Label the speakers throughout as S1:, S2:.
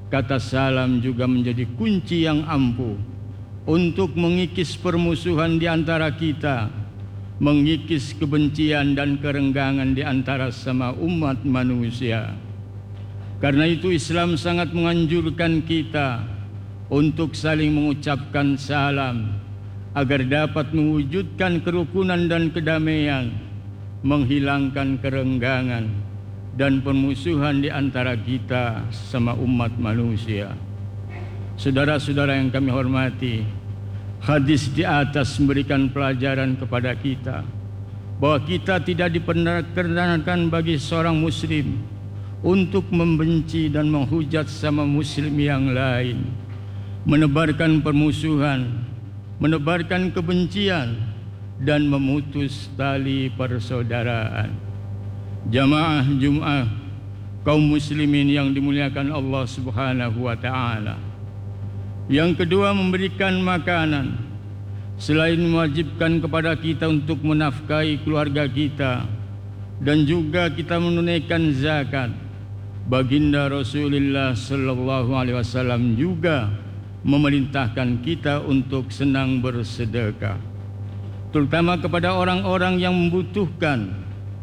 S1: kata salam juga menjadi kunci yang ampuh untuk mengikis permusuhan di antara kita, mengikis kebencian dan kerenggangan di antara sama umat manusia. Karena itu Islam sangat menganjurkan kita untuk saling mengucapkan salam agar dapat mewujudkan kerukunan dan kedamaian, menghilangkan kerenggangan dan permusuhan di antara kita sama umat manusia. Saudara-saudara yang kami hormati, hadis di atas memberikan pelajaran kepada kita bahwa kita tidak diperkenankan bagi seorang muslim untuk membenci dan menghujat sama muslim yang lain, menebarkan permusuhan, menebarkan kebencian, dan memutus tali persaudaraan. Jamaah Jumat kaum muslimin yang dimuliakan Allah Subhanahu wa taala. Yang kedua, memberikan makanan. Selain mewajibkan kepada kita untuk menafkahi keluarga kita dan juga kita menunaikan zakat, baginda Rasulullah sallallahu alaihi wasallam juga memerintahkan kita untuk senang bersedekah, terutama kepada orang-orang yang membutuhkan.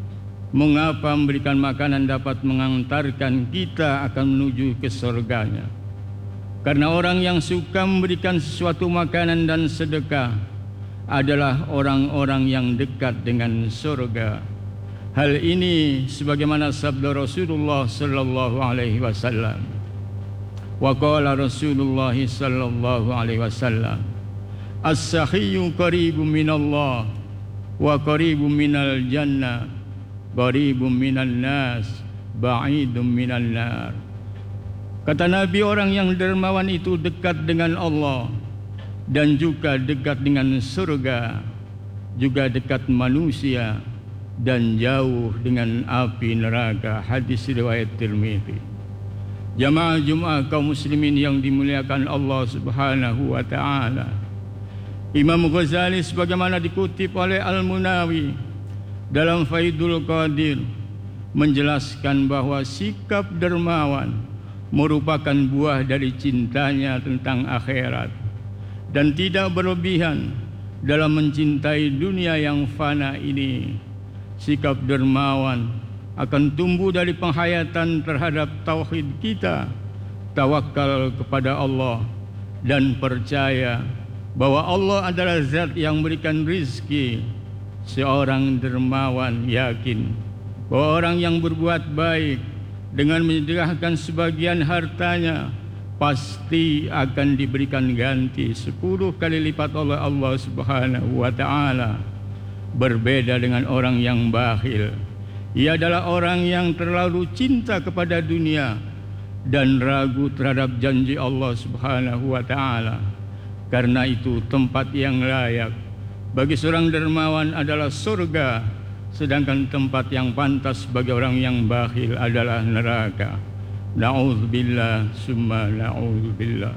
S1: Mengapa memberikan makanan dapat mengantarkan kita akan menuju ke surganya? Karena orang yang suka memberikan sesuatu makanan dan sedekah adalah orang-orang yang dekat dengan surga. Hal ini sebagaimana sabda Rasulullah sallallahu alaihi wasallam. Wa qala Rasulullah sallallahu alaihi wasallam, as-sakhiyyu qaribun minallah wa qaribun minal jannah, qaribun minan nas, ba'idun minan nar. Kata Nabi, orang yang dermawan itu dekat dengan Allah dan juga dekat dengan surga, juga dekat manusia dan jauh dengan api neraka. Hadis riwayat Tirmidzi. Jamaah Jumat kaum muslimin yang dimuliakan Allah Subhanahu wa taala. Imam Ghazali sebagaimana dikutip oleh Al-Munawi dalam Faidul Qadir menjelaskan bahwa sikap dermawan merupakan buah dari cintanya tentang akhirat dan tidak berlebihan dalam mencintai dunia yang fana ini. Sikap dermawan akan tumbuh dari penghayatan terhadap tauhid kita, tawakal kepada Allah, dan percaya bahwa Allah adalah zat yang memberikan rizki. Seorang dermawan yakin bahwa orang yang berbuat baik dengan menyedekahkan sebagian hartanya pasti akan diberikan ganti 10 kali lipat oleh Allah Subhanahu wa taala. Berbeda dengan orang yang bakhil, ia adalah orang yang terlalu cinta kepada dunia dan ragu terhadap janji Allah Subhanahu wa taala. Karena itu tempat yang layak bagi seorang dermawan adalah surga, sedangkan tempat yang pantas bagi orang yang bakhil adalah neraka. Na'udzubillah summa na'udzubillah.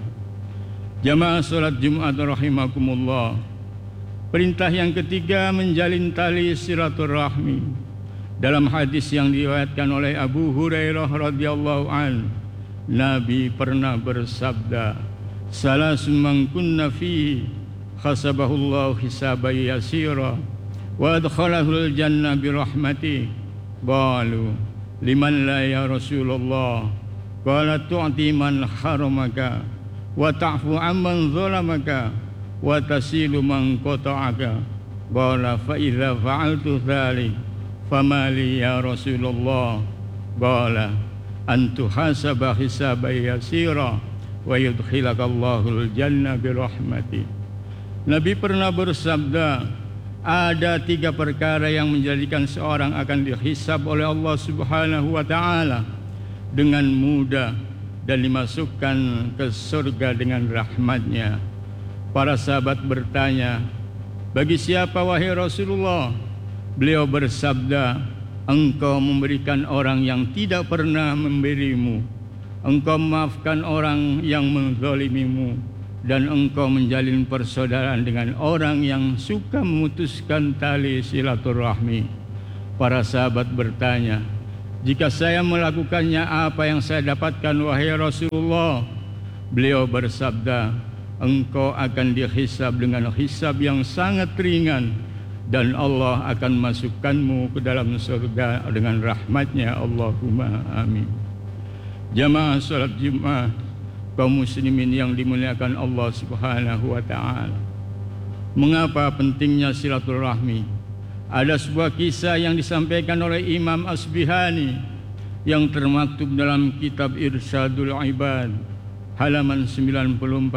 S1: Jamaah salat Jumat rahimakumullah. Perintah yang ketiga, menjalin tali silaturahmi. Dalam hadis yang diriwayatkan oleh Abu Hurairah radhiyallahu an, Nabi pernah bersabda, salasun man kunna fihi khasabahullahu hisaban yasira wa adkhalahul jannah birahmati. Qalu liman la ya Rasulullah? Qala tu'ti man haramaka wa ta'fu amman zalamaka wa tasilu man qata'aka. Qala fa idza fa'altu dzalik fama li ya Rasulullah? Qala an tuhasaba hisaban yasira wa yudkhilakallahul jannah birahmati. Nabi pernah bersabda, ada 3 perkara yang menjadikan seorang akan dihisab oleh Allah Subhanahu wa taala dengan mudah dan dimasukkan ke surga dengan rahmatnya. Para sahabat bertanya, bagi siapa wahai Rasulullah? Beliau bersabda, engkau memberikan orang yang tidak pernah memberimu, engkau memaafkan orang yang menzalimimu, dan engkau menjalin persaudaraan dengan orang yang suka memutuskan tali silaturahmi. Para sahabat bertanya, Jika saya melakukannya, apa yang saya dapatkan wahai Rasulullah? Beliau bersabda, engkau akan dihisab dengan hisab yang sangat ringan, dan Allah akan masukkanmu ke dalam surga dengan rahmatnya. Allahumma amin. Jamaah salat Jumat kaum muslimin yang dimuliakan Allah Subhanahu wa taala. Mengapa pentingnya silaturahmi? Ada sebuah kisah yang disampaikan oleh Imam Asbihani yang termaktub dalam kitab Irsyadul Ibad halaman 94.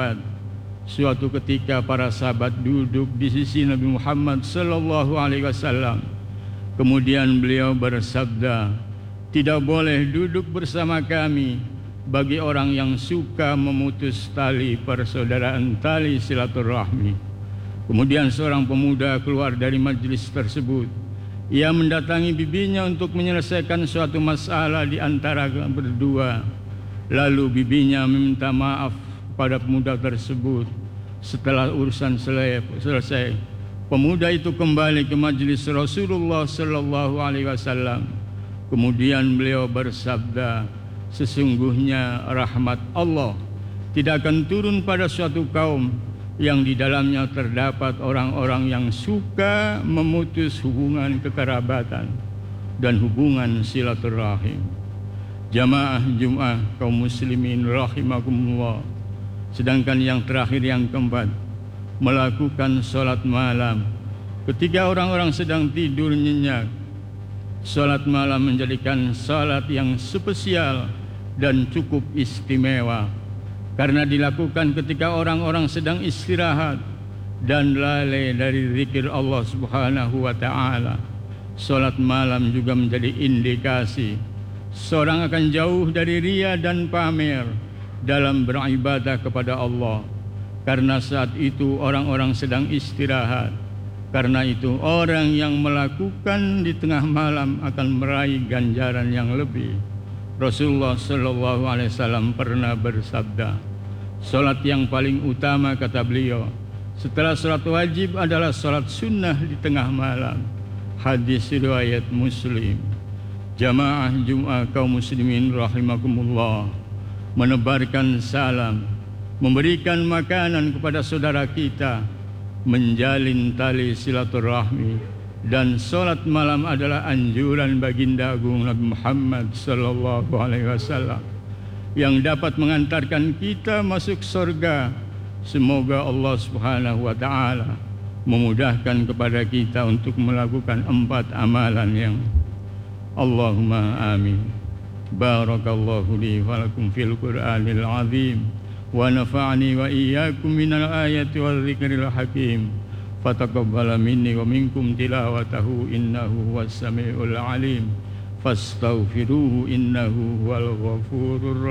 S1: Suatu ketika para sahabat duduk di sisi Nabi Muhammad sallallahu alaihi wasallam. Kemudian beliau bersabda, tidak boleh duduk bersama kami bagi orang yang suka memutus tali persaudaraan, tali silaturahmi. Kemudian seorang pemuda keluar dari majlis tersebut. Ia mendatangi bibinya untuk menyelesaikan suatu masalah di antara berdua. Lalu bibinya meminta maaf pada pemuda tersebut. Setelah urusan selesai, pemuda itu kembali ke majlis Rasulullah sallallahu alaihi wasallam. Kemudian beliau bersabda, sesungguhnya rahmat Allah tidak akan turun pada suatu kaum yang di dalamnya terdapat orang-orang yang suka memutus hubungan kekerabatan dan hubungan silaturahim. Jamaah Jumat kaum muslimin rahimakumullah. Sedangkan yang terakhir, yang keempat, melakukan salat malam ketika orang-orang sedang tidur nyenyak. Salat malam menjadikan salat yang spesial dan cukup istimewa, karena dilakukan ketika orang-orang sedang istirahat dan lalai dari zikir Allah Subhanahu wa taala. Salat malam juga menjadi indikasi seorang akan jauh dari riya dan pamer dalam beribadah kepada Allah, karena saat itu orang-orang sedang istirahat. Karena itu orang yang melakukan di tengah malam akan meraih ganjaran yang lebih. Rasulullah sallallahu alaihi wasallam pernah bersabda, salat yang paling utama, kata beliau, setelah salat wajib adalah salat sunnah di tengah malam. Hadis riwayat Muslim. Jamaah Jumat kaum muslimin rahimakumullah, menebarkan salam, memberikan makanan kepada saudara kita, menjalin tali silaturahmi, dan salat malam adalah anjuran baginda agung Nabi Muhammad sallallahu alaihi wasallam yang dapat mengantarkan kita masuk surga. Semoga Allah Subhanahu wa taala memudahkan kepada kita untuk melakukan 4 amalan yang Allahumma amin. Barakallahu li wa lakum fil Qur'anil azim wa nafa'ani wa iyyakum minal ayati wal dzikril hakim. Fataqabbal minni wa minkum tilawatahu innahu huwas samiul alim. Fastaghfiruhu innahu huwal ghafurur